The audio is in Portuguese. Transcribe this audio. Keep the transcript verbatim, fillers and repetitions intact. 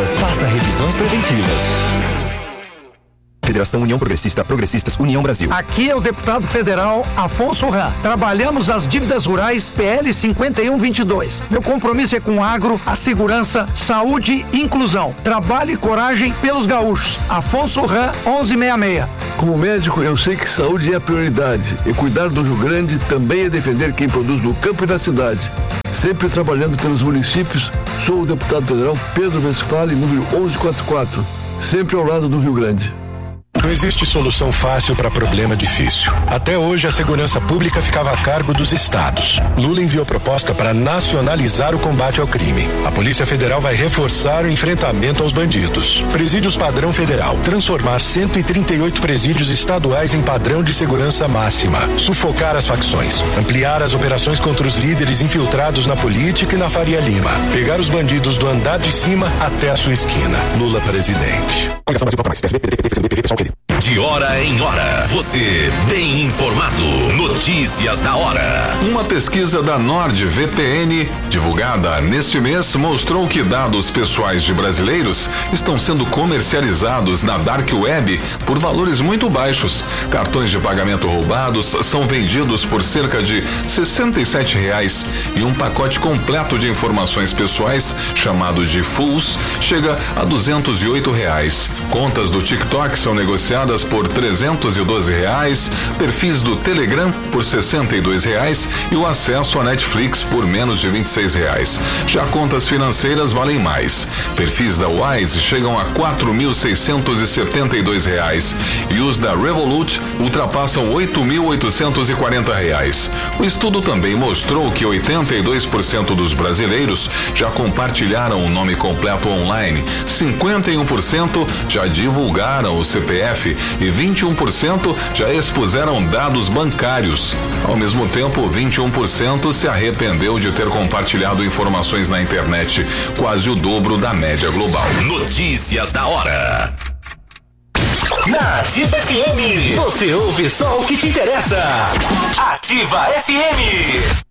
doenças. Faça revisões preventivas. Federação União Progressista, Progressistas, União Brasil. Aqui é o deputado federal Afonso Ram. Trabalhamos as dívidas rurais P L cinquenta e um vinte e dois. Meu compromisso é com o agro, a segurança, saúde e inclusão. Trabalho e coragem pelos gaúchos. Afonso Ram, onze sessenta e seis. Como médico, eu sei que saúde é a prioridade. E cuidar do Rio Grande também é defender quem produz no campo e na cidade. Sempre trabalhando pelos municípios, sou o deputado federal Pedro Westphalen, número onze quarenta e quatro. Sempre ao lado do Rio Grande. Não existe solução fácil para problema difícil. Até hoje, a segurança pública ficava a cargo dos estados. Lula enviou proposta para nacionalizar o combate ao crime. A Polícia Federal vai reforçar o enfrentamento aos bandidos. Presídios padrão federal. Transformar cento e trinta e oito presídios estaduais em padrão de segurança máxima. Sufocar as facções. Ampliar as operações contra os líderes infiltrados na política e na Faria Lima. Pegar os bandidos do andar de cima até a sua esquina. Lula presidente. De hora em hora, você bem informado. Notícias da hora. Uma pesquisa da NordVPN, divulgada neste mês, mostrou que dados pessoais de brasileiros estão sendo comercializados na Dark Web por valores muito baixos. Cartões de pagamento roubados são vendidos por cerca de sessenta e sete reais e um pacote completo de informações pessoais, chamado de Fulls, chega a duzentos e oito reais. Contas do TikTok são negociadas por trezentos e doze reais, perfis do Telegram por sessenta e dois reais e o acesso à Netflix por menos de vinte e seis reais. Já contas financeiras valem mais. Perfis da Wise chegam a quatro mil seiscentos e setenta e dois reais e os da Revolut ultrapassam oito mil oitocentos e quarenta reais. O estudo também mostrou que oitenta e dois por cento dos brasileiros já compartilharam o nome completo online, cinquenta e um por cento já divulgaram o C P F e vinte e um por cento já expuseram dados bancários. Ao mesmo tempo, vinte e um por cento se arrependeu de ter compartilhado informações na internet, quase o dobro da média global. Notícias da hora. Na Ativa F M, você ouve só o que te interessa. Ativa F M.